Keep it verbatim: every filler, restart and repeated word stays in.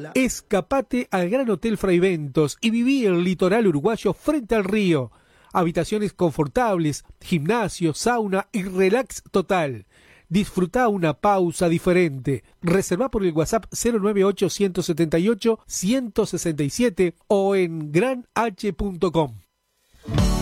Escapate al Gran Hotel Fraiventos y viví el litoral uruguayo frente al río. Habitaciones confortables, gimnasio, sauna y relax total. Disfruta una pausa diferente. Reserva por el WhatsApp cero nueve ocho, uno siete ocho, uno seis siete o en gran h punto com.